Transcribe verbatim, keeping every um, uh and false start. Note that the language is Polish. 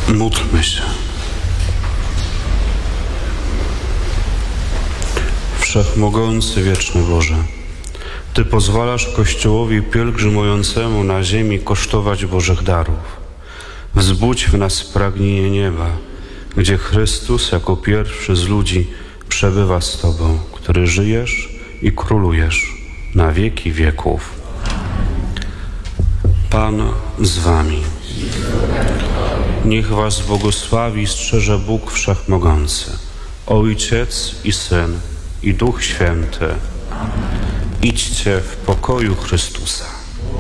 Módlmy się. Wszechmogący, wieczny Boże, Ty pozwalasz Kościołowi pielgrzymującemu na ziemi kosztować Bożych darów. Wzbudź w nas pragnienie nieba, gdzie Chrystus jako pierwszy z ludzi przebywa z Tobą, który żyjesz i królujesz na wieki wieków. Pan z Wami. Niech Was błogosławi i strzeże Bóg Wszechmogący, Ojciec i Syn, i Duch Święty. Idźcie w pokoju Chrystusa.